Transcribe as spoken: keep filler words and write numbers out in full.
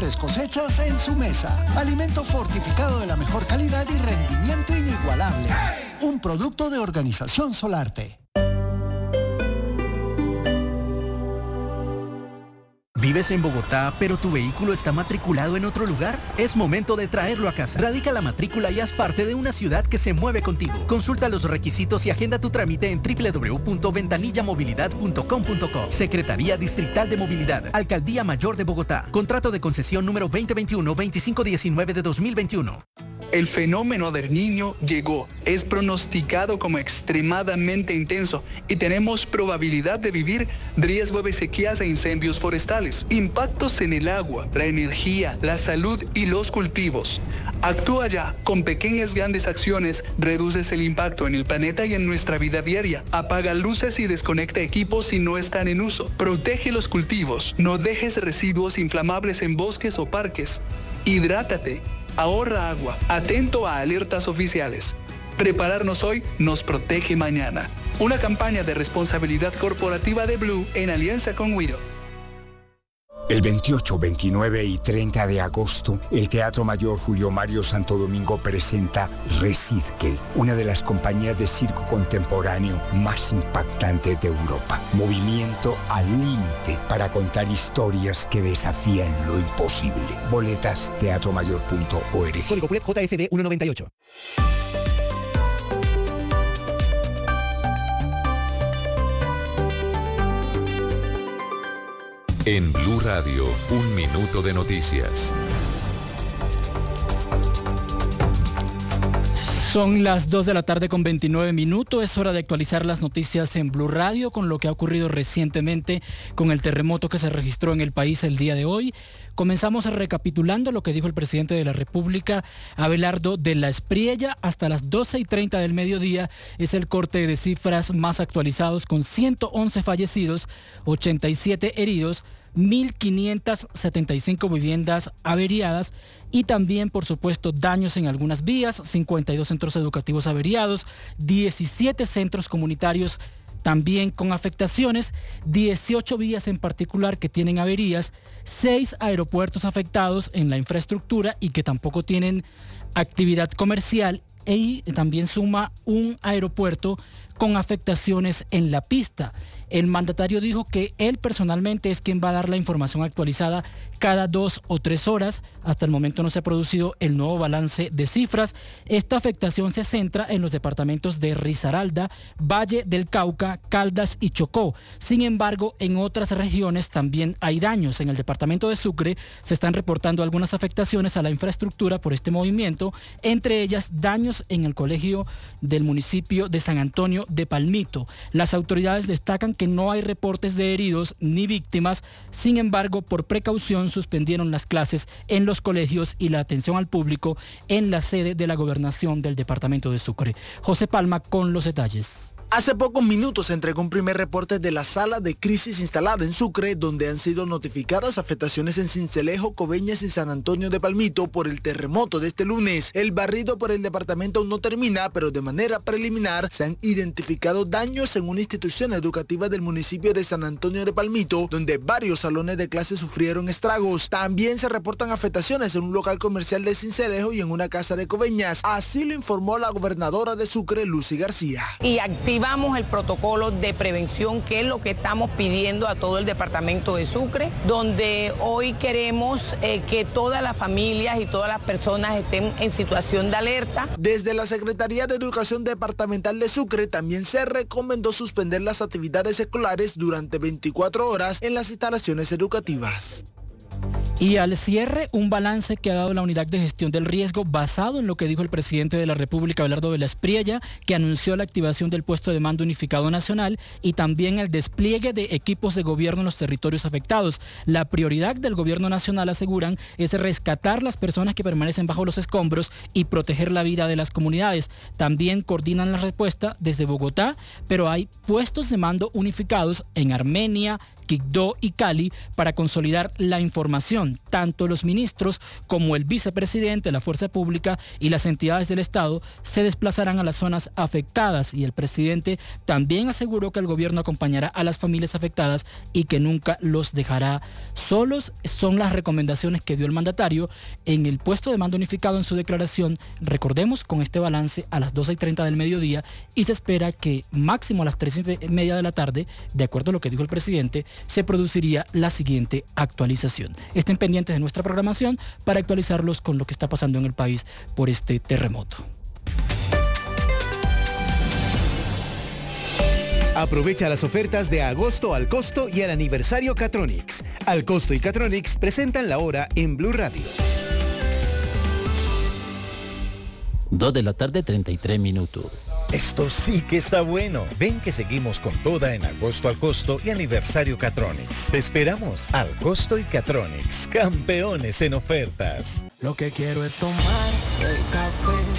mejores cosechas en su mesa. Alimento fortificado de la mejor calidad y rendimiento inigualable. Un producto de Organización Solarte. ¿Vives en Bogotá, pero tu vehículo está matriculado en otro lugar? Es momento de traerlo a casa. Radica la matrícula y haz parte de una ciudad que se mueve contigo. Consulta los requisitos y agenda tu trámite en doble u doble u doble u punto ventanilla movilidad punto com punto co. Secretaría Distrital de Movilidad, Alcaldía Mayor de Bogotá. Contrato de concesión número veinte veintiuno veinticinco diecinueve de dos mil veintiuno. El fenómeno del Niño llegó, es pronosticado como extremadamente intenso y tenemos probabilidad de vivir riesgo de sequías e incendios forestales, impactos en el agua, la energía, la salud y los cultivos. Actúa ya, con pequeñas grandes acciones reduces el impacto en el planeta y en nuestra vida diaria. Apaga luces y desconecta equipos si no están en uso. Protege los cultivos, no dejes residuos inflamables en bosques o parques. Hidrátate. Ahorra agua, atento a alertas oficiales. Prepararnos hoy nos protege mañana. Una campaña de responsabilidad corporativa de Blue en alianza con Wido. El veintiocho, veintinueve y treinta de agosto, el Teatro Mayor Julio Mario Santo Domingo presenta Recirkel, una de las compañías de circo contemporáneo más impactantes de Europa. Movimiento al límite para contar historias que desafían lo imposible. Boletas teatro mayor punto org. Código P U L E P J F D ciento noventa y ocho. En Blue Radio, un minuto de noticias. Son las dos de la tarde con veintinueve minutos. Es hora de actualizar las noticias en Blue Radio con lo que ha ocurrido recientemente con el terremoto que se registró en el país el día de hoy. Comenzamos recapitulando lo que dijo el presidente de la República, Abelardo de la Espriella. Hasta las doce y treinta del mediodía es el corte de cifras más actualizados, con ciento once fallecidos, ochenta y siete heridos, mil quinientas setenta y cinco viviendas averiadas y también, por supuesto, daños en algunas vías, cincuenta y dos centros educativos averiados, diecisiete centros comunitarios también con afectaciones, dieciocho vías en particular que tienen averías, seis aeropuertos afectados en la infraestructura y que tampoco tienen actividad comercial, y también suma un aeropuerto con afectaciones en la pista. El mandatario dijo que él personalmente es quien va a dar la información actualizada cada dos o tres horas. Hasta el momento no se ha producido el nuevo balance de cifras. Esta afectación se centra en los departamentos de Risaralda, Valle del Cauca, Caldas y Chocó. Sin embargo, en otras regiones también hay daños. En el departamento de Sucre se están reportando algunas afectaciones a la infraestructura por este movimiento, entre ellas daños en el colegio del municipio de San Antonio de Palmito. Las autoridades destacan que no hay reportes de heridos ni víctimas. Sin embargo, por precaución suspendieron las clases en los colegios y la atención al público en la sede de la gobernación del departamento de Sucre. José Palma con los detalles. Hace pocos minutos se entregó un primer reporte de la sala de crisis instalada en Sucre, donde han sido notificadas afectaciones en Sincelejo, Coveñas y San Antonio de Palmito por el terremoto de este lunes. El barrido por el departamento aún no termina, pero de manera preliminar se han identificado daños en una institución educativa del municipio de San Antonio de Palmito, donde varios salones de clase sufrieron estragos. También se reportan afectaciones en un local comercial de Sincelejo y en una casa de Coveñas. Así lo informó la gobernadora de Sucre, Lucy García. Y activamos el protocolo de prevención, que es lo que estamos pidiendo a todo el departamento de Sucre, donde hoy queremos eh, que todas las familias y todas las personas estén en situación de alerta. Desde la Secretaría de Educación Departamental de Sucre también se recomendó suspender las actividades escolares durante veinticuatro horas en las instalaciones educativas. Y al cierre, un balance que ha dado la Unidad de Gestión del Riesgo basado en lo que dijo el presidente de la República, Abelardo de la Espriella, que anunció la activación del puesto de mando unificado nacional y también el despliegue de equipos de gobierno en los territorios afectados. La prioridad del gobierno nacional, aseguran, es rescatar las personas que permanecen bajo los escombros y proteger la vida de las comunidades. También coordinan la respuesta desde Bogotá, pero hay puestos de mando unificados en Armenia, Quibdó y Cali para consolidar la información. declaración. Tanto los ministros como el vicepresidente de la Fuerza Pública y las entidades del Estado se desplazarán a las zonas afectadas, y el presidente también aseguró que el gobierno acompañará a las familias afectadas y que nunca los dejará solos. Son las recomendaciones que dio el mandatario en el puesto de mando unificado en su declaración. Recordemos, con este balance a las doce y treinta del mediodía, y se espera que máximo a las tres y media de la tarde, de acuerdo a lo que dijo el presidente, se produciría la siguiente actualización. Estén pendientes de nuestra programación para actualizarlos con lo que está pasando en el país por este terremoto. Aprovecha las ofertas de agosto al costo y al aniversario Catronics. Al costo y Catronics presentan la hora en Blue Radio. dos de la tarde, treinta y tres minutos. Esto sí que está bueno. Ven que seguimos con toda en agosto al costo y aniversario Catronics. Te esperamos. Al costo y Catronics, campeones en ofertas. Lo que quiero es tomar el café